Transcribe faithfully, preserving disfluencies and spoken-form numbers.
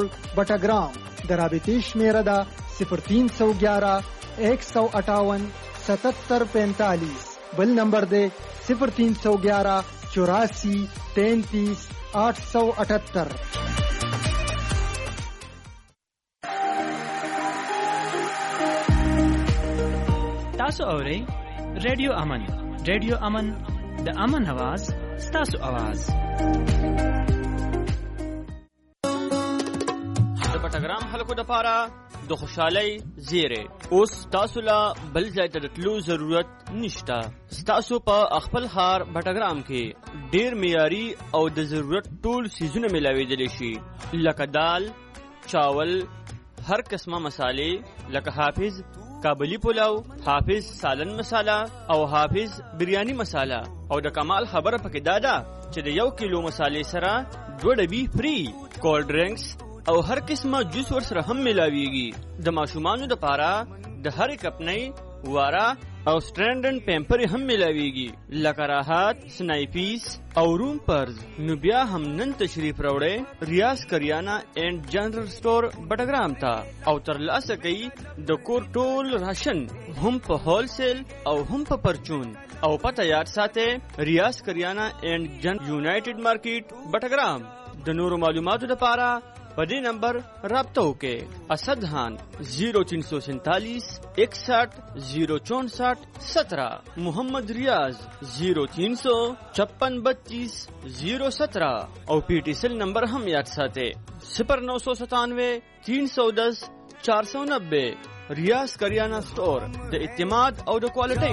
روड بټګرام. د رابطې شمیره ده صفر تین سو گیارہ ایک سو اٹھاون ستتر پینتالیس. بل نمبر دے صفر تین سو گیارہ چوراسی تینتیس آٹھ سو اٹھتر. تاسو اورئ ریډیو امن. ریډیو امن د امن आवाज ستاسو आवाज. د پټګرام خلکو د پاره د خوشحالۍ زیری اوس تاسو لا بل ځای ته تلو ضرورت نشته. تاسو په خپل ښار پټګرام کې ډیر معیاري او د ضرورت ټول سیزونه ملاویدلی شي، لکه دال، چاول، هر قسمه مسالې لکه حافظ کابلی پلاو، حافظ سالن مساله او حافظ بریانی مساله. او د کمال خبره پکې دا ده چې د یو کیلو مسالې سره دوه ډبي فری. کولډ ډرینکس او هر قسمه جوس ور سره هم ملاویږي. د ماشومانو د پاره د هر کپنۍ واره او سټرینډن پیمپر هم ملاویږي، لکه راحت، سنایپیس او روم پرز. نو بیا هم نن تشریف راوړئ ریاض کریانا اینڈ جنرل سٹور بټګرام ته او ترلاسه کوي د کور ټول راشن هم په هول سیل او هم په پرچون. او پته یاد ساته ریاض کریانا اینڈ جن یونایټډ مارکیټ بټګرام. د نورو معلوماتو لپاره په دې نمبر رابطه وکړئ. اسد خان زیرو تین سو سینتالیس اکسٹھ زیرو چونسٹھ سترہ. محمد ریاض زیرو تین سو چھپن بتیس زیرو سترہ. اور پی ٹی سیل نمبر ہم یاد ساتے صفر نو سو ستانوے تین سو دس چار سو نبے. ریاض کریانہ سٹور د اعتماد او د کوالټي